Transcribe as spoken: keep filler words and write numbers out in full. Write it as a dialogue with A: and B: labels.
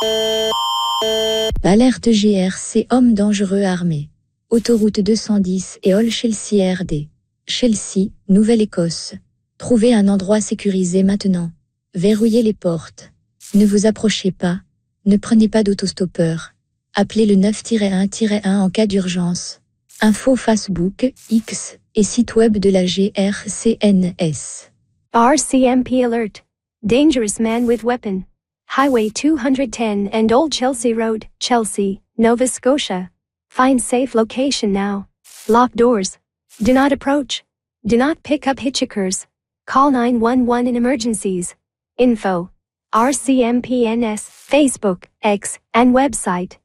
A: Alerte G R C, homme dangereux armé. Autoroute deux cent dix et Old Chelsea R D. Chelsea, Nouvelle-Écosse. Trouvez un endroit sécurisé maintenant. Verrouillez les portes. Ne vous approchez pas. Ne prenez pas d'autostoppeur. Appelez le neuf un un en cas d'urgence. Info Facebook, X et site web de la G R C N S.
B: R C M P alert. Dangerous man with weapon. Highway two ten and Old Chelsea Road, Chelsea, Nova Scotia. Find safe location now. Lock doors. Do not approach. Do not pick up hitchhikers. Call nine one one in emergencies. Info. R C M P N S, Facebook, X, and website.